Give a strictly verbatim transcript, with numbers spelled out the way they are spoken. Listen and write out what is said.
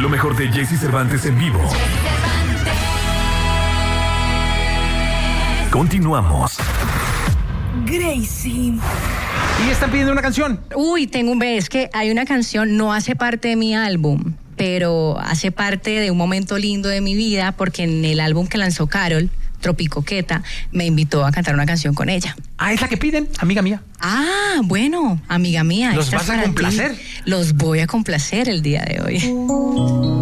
Lo mejor de Jesse Cervantes en vivo. Continuamos. Gracie. Y están pidiendo una canción. Uy, tengo un es que hay una canción, no hace parte de mi álbum, pero hace parte de un momento lindo de mi vida, porque en el álbum que lanzó Carol, Tropicoqueta, me invitó a cantar una canción con ella. Ah, es la que piden, amiga mía. Ah, bueno, amiga mía. ¿Los esta vas es a para ti. complacer? Los voy a complacer el día de hoy.